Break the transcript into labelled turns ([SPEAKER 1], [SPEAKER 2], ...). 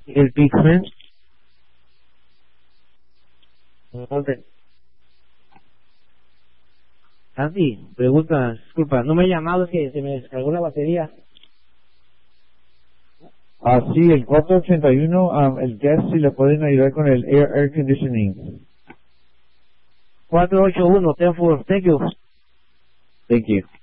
[SPEAKER 1] El Pixman. Andy, pregunta, disculpa, no me he llamado, es que se me descargó la batería.
[SPEAKER 2] Sí, el 481, el guest si le pueden ayudar con el air conditioning.
[SPEAKER 1] 481, thank you.
[SPEAKER 2] Thank you.